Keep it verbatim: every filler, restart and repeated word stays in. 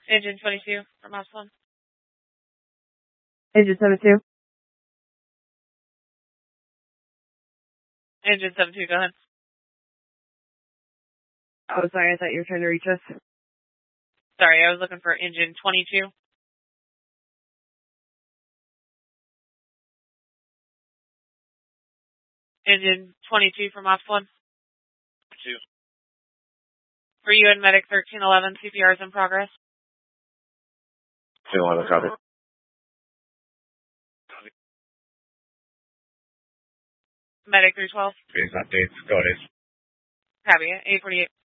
Engine twenty-two from Ops one. Engine seventy-two. Engine seventy-two, go ahead. Oh, sorry, I thought you were trying to reach us. Sorry, I was looking for engine twenty-two. Engine twenty-two from Ops one. Two. For you and Medic thirteen eleven, C P R is in progress. thirteen eleven, copy. Medic three twelve. Dates, not dates. Go dates. Copy, eight forty-eight.